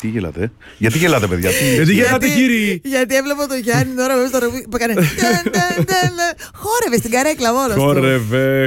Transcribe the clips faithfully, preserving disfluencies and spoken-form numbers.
Τι γελάτε, γιατί γελάτε, παιδιά? Γιατί γελάτε, κύριοι? Γιατί έβλεπα τον Γιάννη τώρα μέσα στο ρεβί που έκανε. Χόρευε στην καρέκλα μόνο. Χόρευε,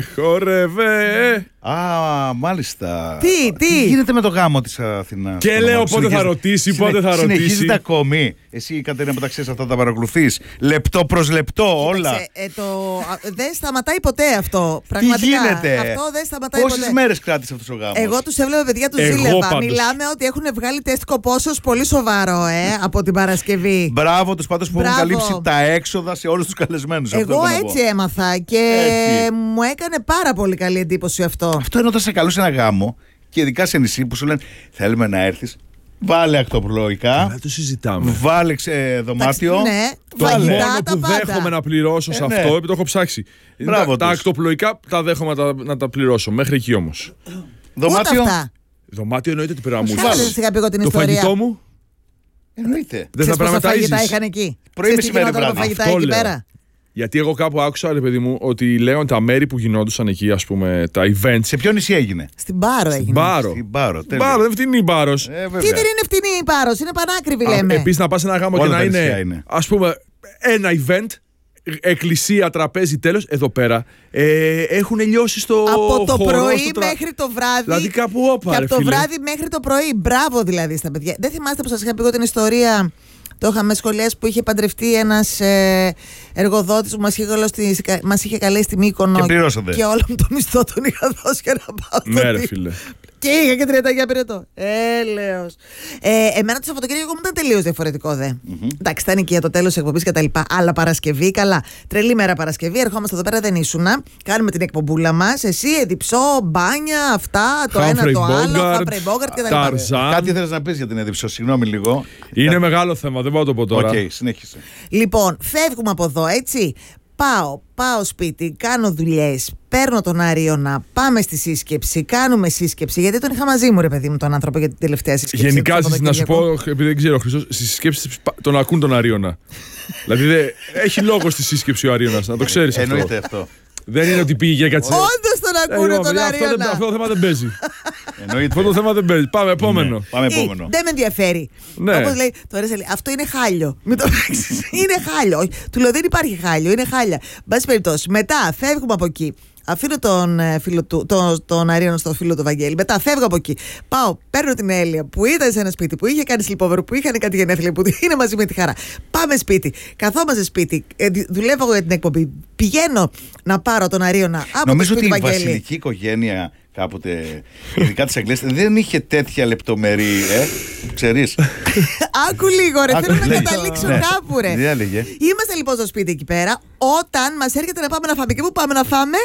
χόρευε. Α, μάλιστα. Τι, τι. Τι γίνεται με το γάμο της Αθηνάς? Και λέω πότε θα ρωτήσει, πότε θα ρωτήσει. Συνεχίζεται ακόμη. Εσύ, η Κατερίνα, που τα ξέρεις αυτά, τα παρακολουθείς λεπτό προς λεπτό όλα. Ε, το... Δεν σταματάει ποτέ αυτό. Πραγματικά. Τι γίνεται? Αυτό δεν σταματάει Πόσες ποτέ. μέρες κράτησε αυτός ο γάμος? Εγώ τους έβλεπα, παιδιά, τους Εγώ ζήλευα. πάντως. Μιλάμε ότι έχουν βγάλει τεστ κοπόσεως πολύ σοβαρό, ε, από την Παρασκευή. Μπράβο τους πάντως που έχουν Μπράβο. καλύψει τα έξοδα σε όλους τους καλεσμένους. Εγώ έτσι έμαθα και Έτσι. μου έκανε πάρα πολύ καλή εντύπωση αυτό. Αυτό είναι όταν σε καλούσε ένα γάμο και ειδικά σε νησί που σου λένε θέλουμε να έρθεις. Βάλε ακτοπλοϊκά. Δεν το συζητάμε. Βάλε ξε, δωμάτιο. Ναι, Το φαγητά, μόνο τα που πάντα. δέχομαι να πληρώσω σε Ε, ναι. αυτό, επειδή το έχω ψάξει. είναι Μπράβο τα, τα τους. ακτοπλοϊκά τα δέχομαι να τα, να τα πληρώσω. Μέχρι εκεί όμως. Δωμάτιο. Ούτε αυτά. Δωμάτιο εννοείται ότι πρέπει να μου Καλά, βάλει. δεν σας είχα πει εγώ την Το ιστορία. φαγητό μου Εννοείται. δεν Ξέρεις θα πρέπει να πόσα φαγητά ταΐζεις. είχαν εκεί? Πρωί, Ξέρεις τι μεσημέρι, γινόταν από βράδυ. φαγητά Αυτό εκεί λέω. πέρα? Γιατί εγώ κάπου άκουσα, ρε παιδί μου, ότι λέγον τα μέρη που γινόντουσαν εκεί, ας πούμε, τα events. Σε ποιο νησί έγινε? Στην Πάρο έγινε. Μπάρο. Στην Πάρο. τέλεια. Μπάρο, δεν φτηνεί η Μπάρος. Ε, Τι βέβαια. δεν είναι φτηνή η Πάρος, είναι πανάκριβη λέμε. Επίσης να πας σε ένα γάμο Όλα και τα να νησιά είναι, είναι. ας πούμε, ένα event, εκκλησία, τραπέζι, τέλος. Εδώ πέρα ε, έχουν λιώσει στο Από το χορό, πρωί στο τρα- μέχρι το βράδυ. Δηλαδή κάπου όπα, Και ρε από το φίλε. βράδυ μέχρι το πρωί. Μπράβο δηλαδή στα παιδιά. Δεν θυμάστε που σας είχα πει εγώ την ιστορία? Το είχαμε σχολιάσει που είχε παντρευτεί ένας ε, εργοδότης που μας είχε, καλώσει, μας είχε καλέσει στη Μύκονο. Και πληρώσατε. Και όλο μου το μισθό τον είχα δώσει για να πάω στο Ναι, ρε τύπο. φίλε. Και είχα και τριάντα για πυρετό. Έλεος. Ε, εμένα το Σαββατοκύριακο μου ήταν τελείως διαφορετικό, δε. Mm-hmm. Εντάξει, ήταν οικία το τέλος της εκπομπής και τα λοιπά. Αλλά Παρασκευή, καλά. Τρελή μέρα Παρασκευή. Ερχόμαστε εδώ πέρα, δεν ήσουνα. Κάνουμε την εκπομπούλα μας. Εσύ, Εδιψό, μπάνια, αυτά, το Humphrey ένα, το άλλο. Bogart, Humphrey Bogart και τα λοιπά. Tarzan. Κάτι ήθελες να πεις για την Εδιψό, συγγνώμη λίγο. Είναι μεγάλο θέμα, δεν πάω να το πω τώρα. Οκ, συνέχισε. Λοιπόν, φεύγουμε από εδώ, έτσι. Πάω, πάω σπίτι, κάνω δουλειές, παίρνω τον Άριωνα, πάμε στη σύσκεψη, κάνουμε σύσκεψη. Γιατί τον είχα μαζί μου, ρε παιδί μου, τον άνθρωπο για την τελευταία σύσκεψη. Γενικά, το να σου πω, Σαββατοκύριακο. επειδή δεν ξέρω, ο Χριστός, στις συσκέψεις τον ακούν τον Αρίωνα. Δηλαδή δε, έχει λόγο στη σύσκεψη ο Αρίωνας, να το ξέρεις αυτό. Εννοείται αυτό. Δεν είναι ότι πήγε και κάτσε. Όντως τον Ε, ακούνε λοιπόν, τον παιδιά, αυτό, δεν- Άριωνα. αυτό το θέμα δεν παίζει. Εννοείται. Αυτό το θέμα δεν παίζει. Πάμε, επόμενο. Ναι, πάμε Ε, επόμενο. δεν με ενδιαφέρει. Ναι. Όπως λέει, το αρέσει, λέει, αυτό είναι χάλιο. Μην το παίξεις. Είναι χάλιο. Όχι, του λέω δεν υπάρχει χάλιο, είναι χάλια. Μπας περιπτώσει. Μετά φεύγουμε από εκεί. Αφήνω τον, ε, φίλο του, τον, τον Αρίωνα στο φίλο του Βαγγέλη. Μετά φεύγω από εκεί. Πάω, παίρνω την Έλεια που ήταν σε ένα σπίτι, που είχε κάνει sleepover, που είχαν κάτι γενέθλια, που είναι μαζί με τη Χαρά. Πάμε σπίτι. Καθόμαστε σπίτι. Ε, δουλεύω εγώ για την εκπομπή. Πηγαίνω να πάρω τον Αρίωνα από Νομίζω το ότι σπίτι η Βαγγέλη. βασιλική οικογένεια κάποτε, ειδικά της Αγγλίας, δεν είχε τέτοια λεπτομερή, ε, ξέρεις. Άκου λίγο, ρε. Άκου, Θέλω να λέει. καταλήξω Ναι. κάπου, ρε. Τι έλεγε. Είμαστε λοιπόν στο σπίτι εκεί πέρα. Όταν μας έρχεται να πάμε να φάμε, και πού πάμε να φάμε?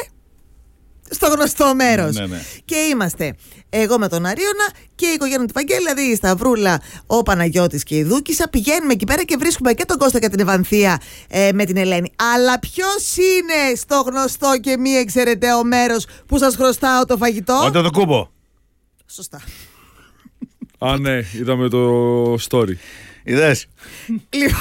Στο γνωστό μέρος. Ναι, ναι. Και είμαστε εγώ με τον Αρίωνα και η οικογένεια του Βαγγέλη, δηλαδή η Σταυρούλα, ο Παναγιώτης και η Δούκησα. Πηγαίνουμε εκεί πέρα και βρίσκουμε και τον Κώστα και την Ευανθία ε, με την Ελένη. Αλλά ποιος είναι στο γνωστό και μη εξαιρεταίο μέρος που σας χρωστάω το φαγητό? Όταν το κούμπο. Σωστά. Α, ναι, είδαμε το story. Είδες. Λοιπόν,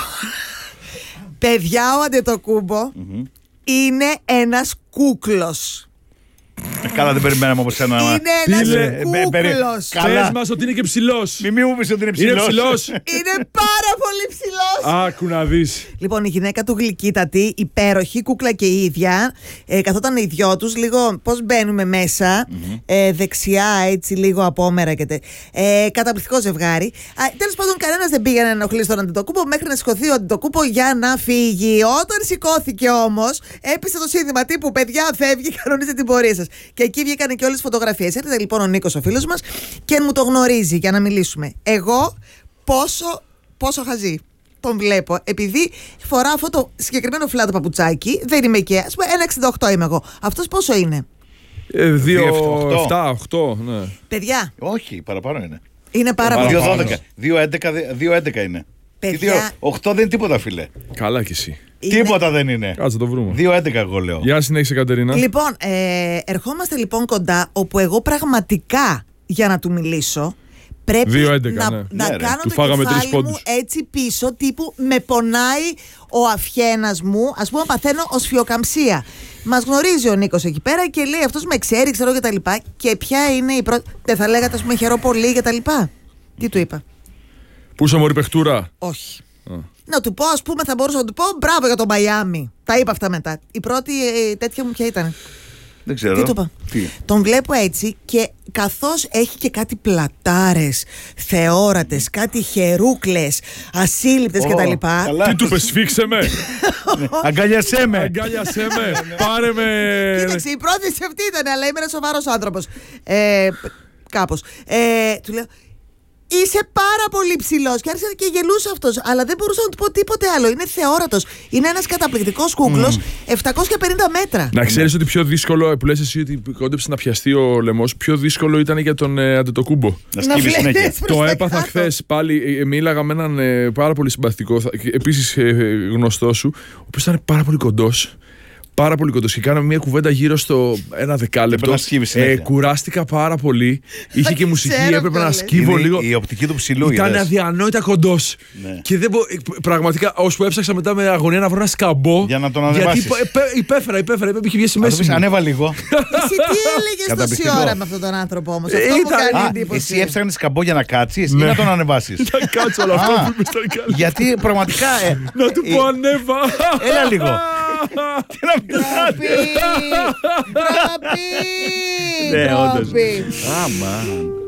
παιδιά, ο Αντετοκούμπο είναι ένας κούκλος. Καλά, δεν περιμέναμε από σένα. να- Είναι Τι ένας λέει, ε, με- περί- κούκλος. Καλά. Πες μας ότι είναι και ψηλός. Μη μη μου πεις ότι είναι Είναι ψηλός. ψηλός. Είναι πάρα πολύ ψηλός. Άκου να δεις. Λοιπόν, η γυναίκα του γλυκύτατη, υπέροχη, κούκλα και η ίδια. Ε, καθόταν οι δυο τους, λίγο πώς μπαίνουμε μέσα, ε, δεξιά, έτσι, λίγο απόμερα και τε. Ε, καταπληκτικό ζευγάρι. Τέλος πάντων, κανένας δεν πήγε να ενοχλήσει τον Αντιτοκούμπο μέχρι να σηκωθεί ο Αντιτοκούμπο για να φύγει. Όταν σηκώθηκε όμως, έπεισε το σύνθημα τύπου παιδιά, φεύγει, κανονίστε την πορεία σας. Και εκεί βγήκαν και όλες τις φωτογραφίες. Έρχεται λοιπόν ο Νίκος, ο φίλος μας, και μου το γνωρίζει για να μιλήσουμε. Εγώ πόσο, πόσο χαζή τον βλέπω, επειδή φοράω αυτό το συγκεκριμένο φλάτο παπουτσάκι, δεν είμαι και, ας πούμε, ένα εξήντα οκτώ είμαι εγώ. Αυτός πόσο είναι? Ε, δύο, οκτώ. εφτά, οκτώ, ναι. Παιδιά, Όχι, παραπάνω είναι. είναι πάρα πολύ. δύο Παραπάνω. δώδεκα. δύο έντεκα, δύο έντεκα είναι. Παιδιά. δύο οκτώ δεν είναι τίποτα, φίλε. Καλά κι εσύ. Είναι- Τίποτα δεν είναι. Κάτσε το βρούμε. δύο έντεκα εγώ λέω. Γεια συνέχισε, Κατερίνα. Λοιπόν, ε, ερχόμαστε λοιπόν κοντά, όπου εγώ πραγματικά για να του μιλήσω πρέπει δύο έντεκα, να, ναι. να Ναι, ρε. κάνω Του το φάγαμε τρεις κεφάλι μου πόντους. έτσι πίσω, τύπου με πονάει ο αφιένας μου, ας πούμε παθαίνω οσφιοκαμψία. Μας γνωρίζει ο Νίκος εκεί πέρα και λέει αυτός με ξέρει, ξέρω και τα λοιπά. Και ποια είναι η πρώτη, δεν θα λέγατε ας πούμε χαιρό πολύ και τα λοιπά? Τι του είπα? Πού είσαι μωρή παιχτούρα. Όχι. Να του πω, ας πούμε, θα μπορούσα να του πω μπράβο για το Μαϊάμι. Τα είπα αυτά μετά. Η πρώτη ε, τέτοια μου ποια ήταν. Δεν ξέρω. Τι του είπα. Τι? Τον βλέπω έτσι και καθώς έχει και κάτι πλατάρες, θεόρατες, κάτι χερούκλες, ασύλληπτες Ω, κτλ. καλά. Τι του πες, σφίξε με. Αγκαλιάσέ με. Αγκάλιασέ με. Πάρε με. Κοίταξε, η πρώτη αυτή ήταν, αλλά είμαι ένας σοβαρός άνθρωπος. Ε, κάπως. Ε, του λέω. Είσαι πάρα πολύ ψηλός. Και άρχισε και γελούσε αυτός. Αλλά δεν μπορούσα να του πω τίποτε άλλο. Είναι θεόρατος. Είναι ένας καταπληκτικός κούκλος. Mm. επτακόσια πενήντα μέτρα. Να ξέρεις ότι πιο δύσκολο, που λες εσύ ότι κόντεψε να πιαστεί ο λαιμός, πιο δύσκολο ήταν για τον ε, Αντετοκούμπο. Να σκύβει συνέχεια. Το έπαθα χθες πάλι. Ε, μίλαγα με έναν ε, πάρα πολύ συμπαθητικό, επίσης ε, γνωστό σου, ο οποίος ήταν πάρα πολύ κοντός. Πάρα πολύ κοντός και κάναμε μια κουβέντα γύρω στο ένα δεκάλεπτο. Ε, κουράστηκα πάρα πολύ. Είχε και μουσική, έπρεπε να σκύβω λίγο. Η οπτική του ψηλού. Ήταν αδιανόητα κοντός. Ναι. Και δεν μπο... πραγματικά, ώσπου έψαξα μετά με αγωνία να βρω ένα σκαμπό. Για να τον ανεβάσεις. Γιατί υπέ, υπέφερα, υπέφερα, είχε βγει μέση μου. Ανέβα λίγο. Εσύ τι έλεγες τόση ώρα με αυτόν τον άνθρωπο όμως? Αυτό μου κάνει εντύπωση. Εσύ έψαχνες σκαμπό για να κάτσεις ή να τον ανεβάσεις? Να κάτσω όλο αυτό που είπες ήταν καλό. Γιατί πραγματικά. Να του πω ανέβα. Έλα λίγο. Τι να Ντροπή! Ντροπή! Ναι, όντως. Ντροπή! Άμα.